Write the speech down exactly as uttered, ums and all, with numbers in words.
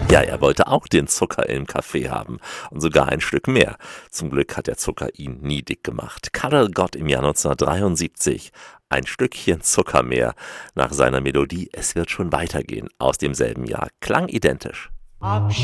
Ja, er wollte auch den Zucker im Kaffee haben und sogar ein Stück mehr. Zum Glück hat der Zucker ihn nie dick gemacht. Karel Gott im Jahr neunzehnhundertdreiundsiebzig. Ein Stückchen Zucker mehr. Nach seiner Melodie Es wird schon weitergehen aus demselben Jahr. Klang identisch. Abschied